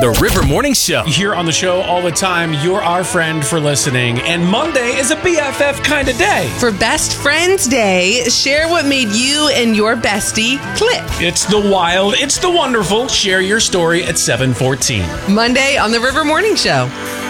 The River Morning Show. Here on the show all the time, you're our friend for listening. And Monday is a BFF kind of day. For Best Friends Day, share what made you and your bestie click. It's the wild, it's the wonderful. Share your story at 7:14. Monday on The River Morning Show.